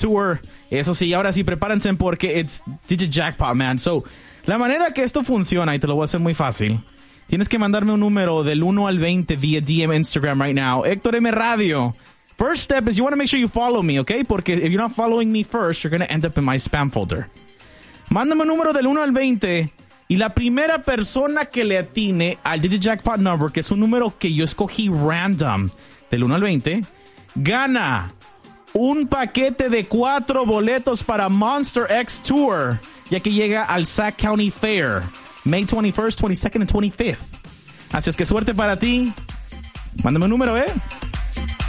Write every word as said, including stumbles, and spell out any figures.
Tour. Eso sí, ahora sí, prepárense porque it's Digit Jackpot, man. So, la manera que esto funciona, y te lo voy a hacer muy fácil, tienes que mandarme un número del uno al veinte via D M Instagram right now. Héctor M. Radio. First step is you want to make sure you follow me, okay? Porque if you're not following me first, you're going to end up in my spam folder. Mándame un número del uno al veinte y la primera persona que le atine al Digit Jackpot number, que es un número que yo escogí random, del uno al veinte, gana un paquete de cuatro boletos para Monster X Tour, ya que llega al Sac County Fair, May twenty-first, twenty-second, and twenty-fifth. Así es que suerte para ti. Mándame un número, ¿eh?